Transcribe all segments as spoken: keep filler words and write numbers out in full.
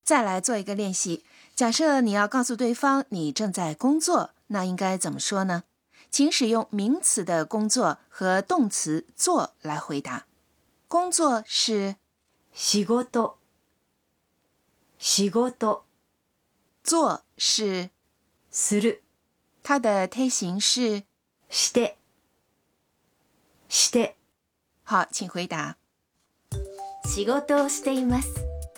再来做一个练习。假设你要告诉对方你正在工作，那应该怎么说呢？请使用名词的工作和动词做来回答。工作是仕事、仕事。 做是する、 它的推形是して、して。 好，请回答。 仕事をしています。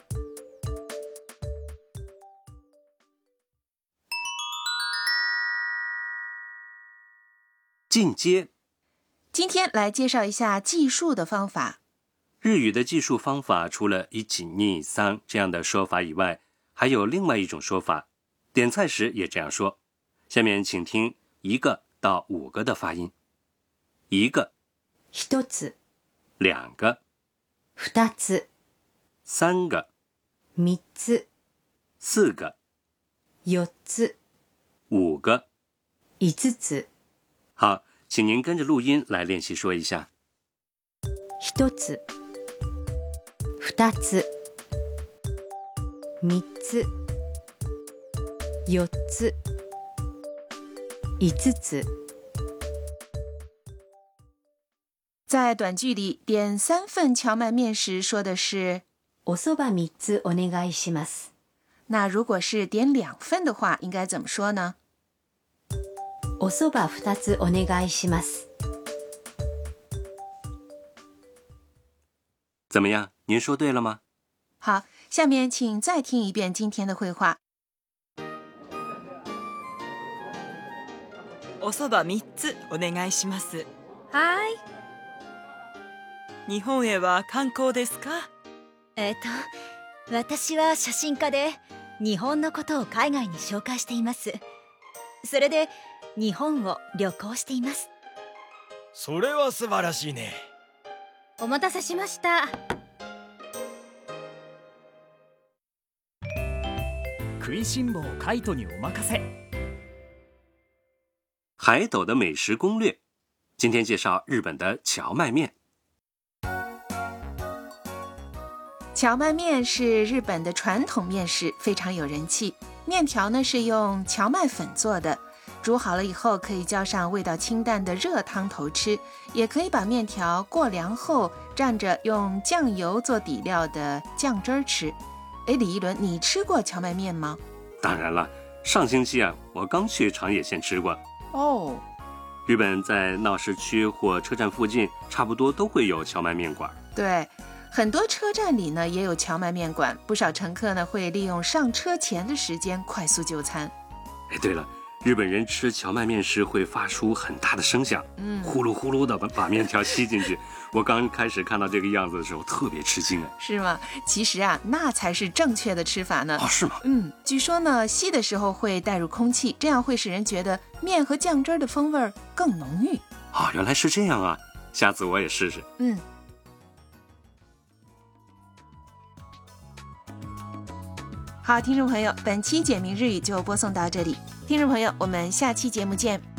进阶。 今天来介绍一下计数的方法。 日语的计数方法除了一起二三这样的说法以外，还有另外一种说法，点菜时也这样说。下面请听一个到五个的发音。一个、 一つ、 两个、 二つ、 三个、 三つ、 四个、 四つ、 五个、 五つ。 好，请您跟着录音来练习说一下。 一つ、二つ、三つ、四つ、五つ。 在短剧里点三份荞麦面时说的是おそば三つお願いします。 那如果是点两份的话，应该怎么说呢？ おそば二つお願いします。 怎么样？您说对了吗？ 好，下面请再听一遍今天的会话。 おそば三つお願いします。 はい。 日本へは観光ですか？ えっと、私は写真家で日本のことを海外に紹介しています。それで日本を旅行しています。 それは素晴らしいね。 お待たせしました。 食いしん坊カイトにお任せ。 海斗的美食攻略，今天介绍日本的荞麦面。 荞麦面是日本的传统面食，非常有人气。面条呢是用荞麦粉做的，煮好了以后可以浇上味道清淡的热汤头吃，也可以把面条过凉后蘸着用酱油做底料的酱汁儿吃。诶，李一伦，你吃过荞麦面吗？ 当然了，上星期啊，我刚去长野县吃过。 哦， 日本在闹市区或车站附近差不多都会有荞麦面馆。 对，很多车站里呢也有荞麦面馆，不少乘客呢会利用上车前的时间快速就餐。 哎，对了，日本人吃荞麦面时会发出很大的声响，嗯，呼噜呼噜的把把面条吸进去。我刚开始看到这个样子的时候特别吃惊啊。 是吗？其实啊，那才是正确的吃法呢。 哦，是吗？ 嗯，据说呢，吸的时候会带入空气，这样会使人觉得面和酱汁的风味更浓郁。 哦，原来是这样啊，下次我也试试。 嗯。好，听众朋友，本期简明日语就播送到这里。听众朋友，我们下期节目见。